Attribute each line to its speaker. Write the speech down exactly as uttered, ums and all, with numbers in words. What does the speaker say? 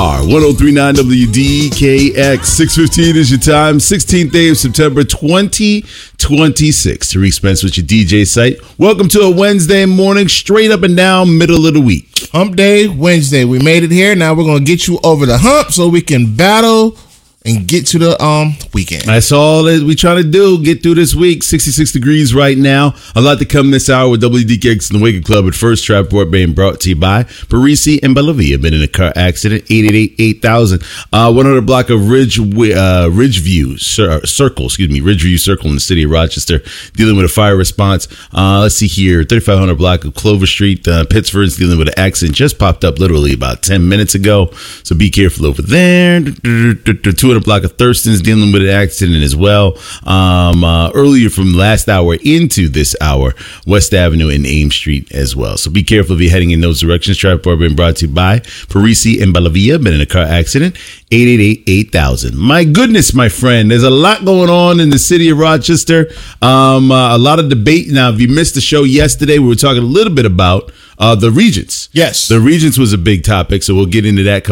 Speaker 1: ten thirty-nine W D K X, six fifteen is your time, sixteenth day of September twenty twenty-six. Tariq Spence with your D J site. Welcome to a Wednesday morning, straight up and down, middle of the week.
Speaker 2: Hump Day Wednesday. We made it here. Now we're going to get you over the hump so we can battle and get to the um weekend.
Speaker 1: That's all that we trying to do. Get through this week. sixty-six degrees right now. A lot to come this hour with W D K X and the Wake Up Club. But first, Trapport being brought to you by Parisi and Bellavia. Been in a car accident. eight eight eight, eight thousand. Uh, one hundred block of Ridge uh, Ridgeview Cir- Circle. Excuse me, Ridgeview Circle in the city of Rochester. Dealing with a fire response. Uh, let's see here. thirty-five hundred block of Clover Street. Uh, Pittsford's dealing with an accident. Just popped up literally about ten minutes ago. So be careful over there. two hundred block of Thurston's dealing with an accident as well. Um, uh, earlier from last hour into this hour, West Avenue and Ames Street as well. So be careful if you're heading in those directions. Traffic report been brought to you by Parisi and Bellavia. Been in a car accident. eight eight eight, eight thousand. My goodness, my friend. There's a lot going on in the city of Rochester. Um, uh, a lot of debate. Now, if you missed the show yesterday, we were talking a little bit about uh, the Regents.
Speaker 2: Yes.
Speaker 1: The Regents was a big topic, so we'll get into that